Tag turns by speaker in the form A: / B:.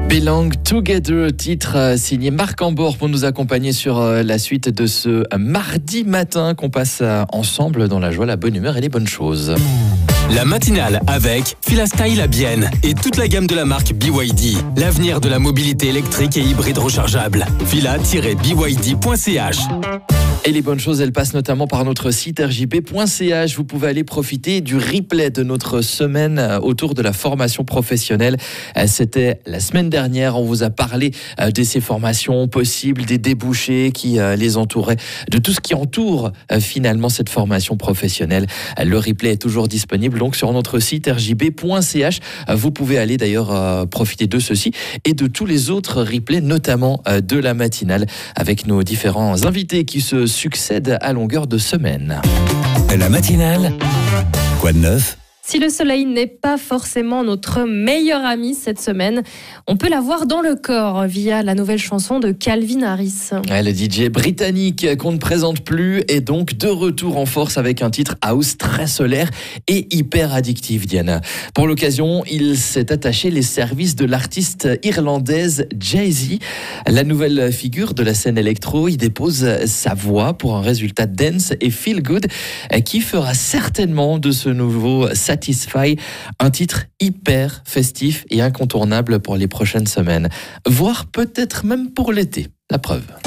A: Belong Together, titre signé Marc Ambord pour nous accompagner sur la suite de ce mardi matin qu'on passe ensemble dans la joie, la bonne humeur et les bonnes choses.
B: La matinale avec Filastyle à Bienne et toute la gamme de la marque BYD. L'avenir de la mobilité électrique et hybride rechargeable. fila-byd.ch.
A: Et les bonnes choses, elles passent notamment par notre site rjp.ch. Vous pouvez aller profiter du replay de notre semaine autour de la formation professionnelle. C'était la semaine dernière. On vous a parlé de ces formations possibles, des débouchés qui les entouraient, de tout ce qui entoure finalement cette formation professionnelle. Le replay est toujours disponible donc sur notre site rjp.ch. Vous pouvez aller d'ailleurs profiter de ceci et de tous les autres replays, notamment de la matinale, avec nos différents invités qui se succèdent à longueur de semaine.
B: La matinale, quoi de neuf ?
C: Si le soleil n'est pas forcément notre meilleur ami cette semaine, on peut l'avoir dans le corps via la nouvelle chanson de Calvin Harris.
A: Le DJ britannique qu'on ne présente plus est donc de retour en force avec un titre house très solaire et hyper addictif, Diana. Pour l'occasion, il s'est attaché les services de l'artiste irlandaise Jay-Z. La nouvelle figure de la scène électro y dépose sa voix pour un résultat dance et feel good qui fera certainement de ce nouveau Satisfy, un titre hyper festif et incontournable pour les prochaines semaines, voire peut-être même pour l'été. La preuve.